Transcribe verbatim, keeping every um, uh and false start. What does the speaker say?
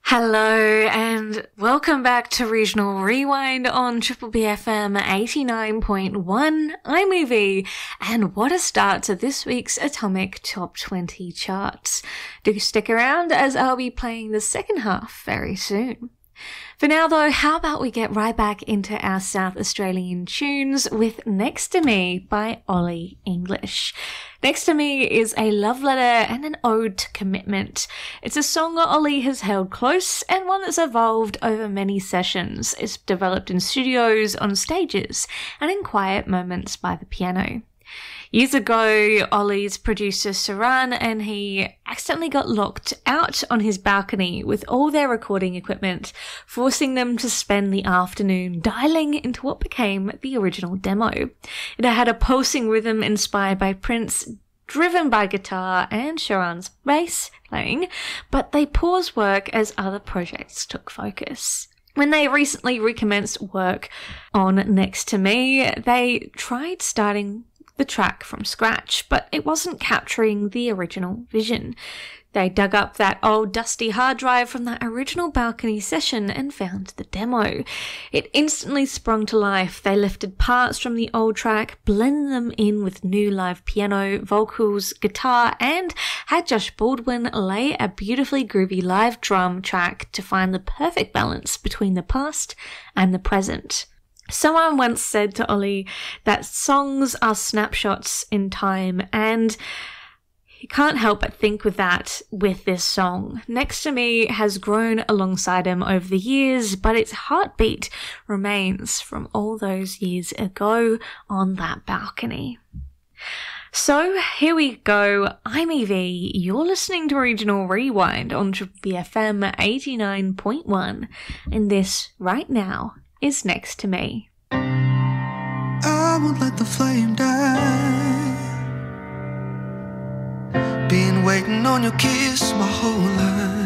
Hello and welcome back to Regional Rewind on Triple B F M eighty-nine point one. I'm Evie, and what a start to this week's Atomic Top twenty charts. Do stick around as I'll be playing the second half very soon. For now though, how about we get right back into our South Australian tunes with Next to Me by Ollie English. Next to Me is a love letter and an ode to commitment. It's a song Ollie has held close and one that's evolved over many sessions. It's developed in studios, on stages, and in quiet moments by the piano. Years ago, Ollie's producer Saran and he accidentally got locked out on his balcony with all their recording equipment, forcing them to spend the afternoon dialing into what became the original demo. It had a pulsing rhythm inspired by Prince, driven by guitar and Saran's bass playing, but they paused work as other projects took focus. When they recently recommenced work on Next to Me, they tried starting the track from scratch, but it wasn't capturing the original vision. They dug up that old dusty hard drive from that original balcony session and found the demo. It instantly sprung to life. They lifted parts from the old track, blended them in with new live piano, vocals, guitar, and had Josh Baldwin lay a beautifully groovy live drum track to find the perfect balance between the past and the present. Someone once said to Ollie that songs are snapshots in time, and you can't help but think with that with this song. Next to Me has grown alongside him over the years, but its heartbeat remains from all those years ago on that balcony. So here we go. I'm Evie. You're listening to Regional Rewind on Triple B F M eighty-nine point one, and this right now is Next to Me. I won't let the flame die. Been waiting on your kiss my whole life.